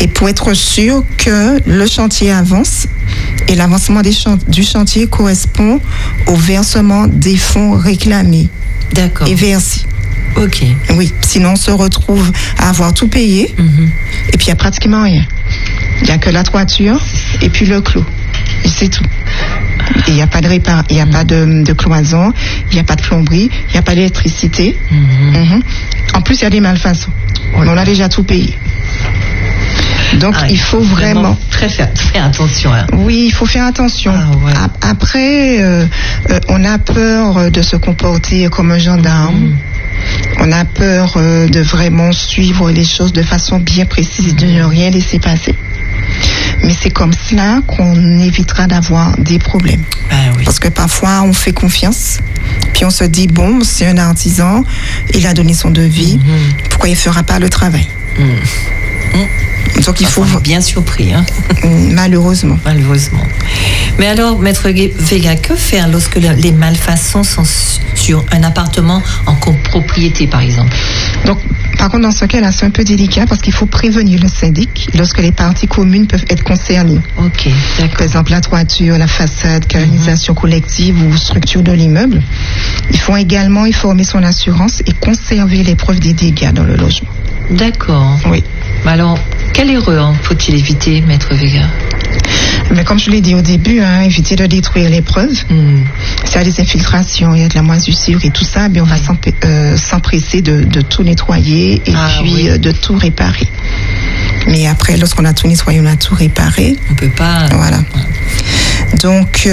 et pour être sûr que le chantier avance et l'avancement du chantier correspond au versement des fonds réclamés. D'accord. Et versés. Ok. Oui, sinon on se retrouve à avoir tout payé et puis il n'y a pratiquement rien. Il n'y a que la toiture et puis le clos. Et c'est tout. Il n'y a pas de cloison, il n'y a pas de plomberie, il n'y a pas d'électricité. En plus, il y a des malfaçons. On a déjà tout payé. Donc, il faut vraiment faire attention. Hein. Oui, il faut faire attention. Après, on a peur de se comporter comme un gendarme. On a peur de vraiment suivre les choses de façon bien précise, de ne rien laisser passer. Mais c'est comme cela qu'on évitera d'avoir des problèmes. Parce que parfois, on fait confiance, puis on se dit, bon, c'est un artisan, il a donné son devis, pourquoi il ne fera pas le travail? Donc il faut... On est bien surpris. Hein. Malheureusement. Mais alors, Maître Vega, que faire lorsque les malfaçons sont sur un appartement en copropriété, par exemple? Donc, par contre, dans ce cas-là, c'est un peu délicat parce qu'il faut prévenir le syndic lorsque les parties communes peuvent être concernées. Ok, d'accord. Par exemple, la toiture, la façade, canalisation collective ou structure de l'immeuble. Il faut également informer son assurance et conserver les preuves des dégâts dans le logement. D'accord. Oui. Alors, quelle erreur faut-il éviter, Maître Vega? Mais comme je l'ai dit au début, éviter de détruire les preuves. S'il y a des infiltrations, il y a de la moisissure et tout ça, on va s'empresser de tout nettoyer et de tout réparer. Mais après, lorsqu'on a tout nettoyé, on a tout réparé. On ne peut pas... Voilà. Donc,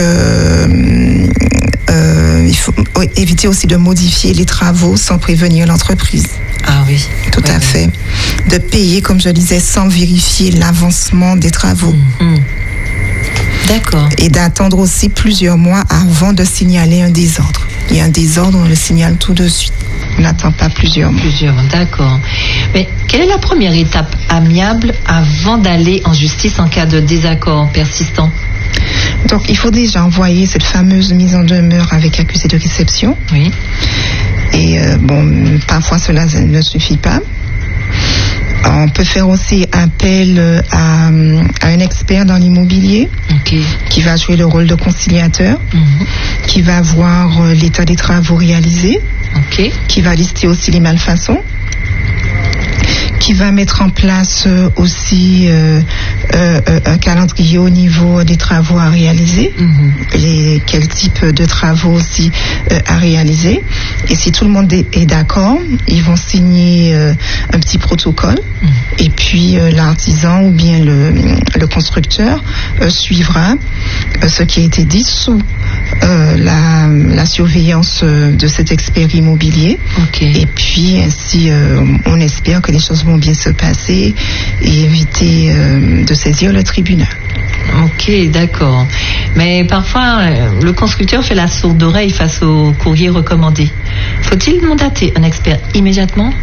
il faut éviter aussi de modifier les travaux sans prévenir l'entreprise. Ah oui. Tout à fait. De payer, comme je disais, sans vérifier l'avancement des travaux. D'accord. Et d'attendre aussi plusieurs mois avant de signaler un désordre. Il y a un désordre, on le signale tout de suite. On n'attend pas plusieurs mois. D'accord. Mais quelle est la première étape amiable avant d'aller en justice en cas de désaccord persistant? Donc, il faut déjà envoyer cette fameuse mise en demeure avec accusé de réception. Oui. Et parfois cela ne suffit pas. On peut faire aussi appel à un expert dans l'immobilier qui va jouer le rôle de conciliateur, qui va voir l'état des travaux réalisés, qui va lister aussi les malfaçons, qui va mettre en place aussi un calendrier au niveau des travaux à réaliser, quel type de travaux aussi à réaliser. Et si tout le monde est d'accord, ils vont signer un petit protocole et puis l'artisan ou bien le constructeur suivra ce qui a été dit sous la surveillance de cet expert immobilier. Et puis ainsi on espère que les choses vont bien se passer et éviter de saisir le tribunal. Ok, d'accord. Mais parfois, le constructeur fait la sourde oreille face au courrier recommandé. Faut-il mandater un expert immédiatement?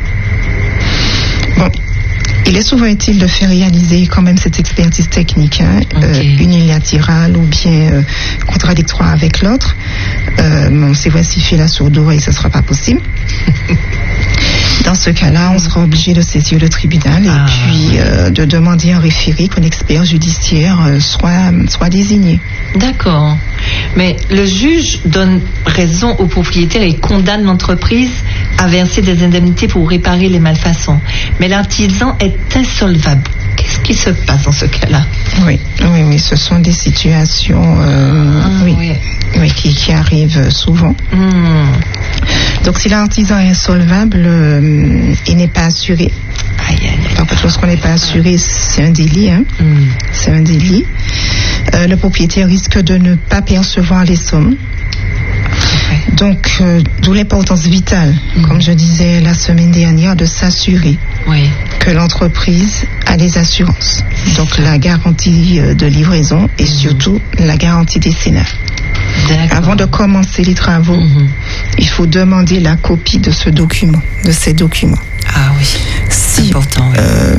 Il est souvent utile de faire réaliser quand même cette expertise technique, unilatérale ou bien contradictoire avec l'autre. C'est vrai, s'il fait la sourde oreille, ce ne sera pas possible. Dans ce cas-là, on sera obligé de saisir le tribunal et puis de demander un référé qu'un expert judiciaire soit désigné. D'accord. Mais le juge donne raison au propriétaire et condamne l'entreprise à verser des indemnités pour réparer les malfaçons. Mais l'artisan est insolvable. Qu'est-ce qui se passe dans ce cas-là? Oui, ce sont des situations qui arrivent souvent. Donc si l'artisan est insolvable, il n'est pas assuré. Par contre, lorsqu'on n'est pas assuré, c'est un délit. C'est un délit. Le propriétaire risque de ne pas percevoir les sommes. Donc, d'où l'importance vitale, comme je disais la semaine dernière, de s'assurer que l'entreprise a les assurances. Donc, la garantie de livraison et surtout la garantie décennale. Avant de commencer les travaux, il faut demander la copie de ces documents. Ah oui, c'est important.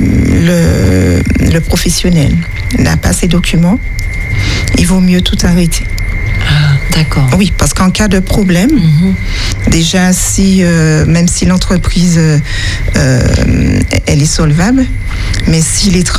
Le professionnel n'a pas ces documents, il vaut mieux tout arrêter. Ah, d'accord. Oui, parce qu'en cas de problème, déjà, même si l'entreprise elle est solvable, mais si les